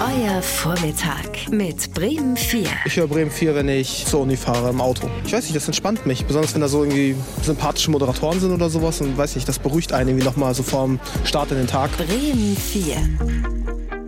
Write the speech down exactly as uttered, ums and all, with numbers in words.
Euer Vormittag mit Bremen vier. Ich höre Bremen vier, wenn ich zur Uni fahre im Auto. Ich weiß nicht, das entspannt mich. Besonders wenn da so irgendwie sympathische Moderatoren sind oder sowas. Und weiß nicht, das beruhigt einen irgendwie nochmal so vorm Start in den Tag. Bremen vier.